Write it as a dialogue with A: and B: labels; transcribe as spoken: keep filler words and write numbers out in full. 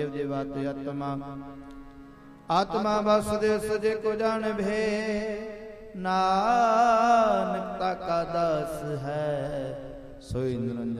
A: जीवात आत्मा आत्मा वासुदेव सजे को जान भे नानक का दास है सोई निरंजन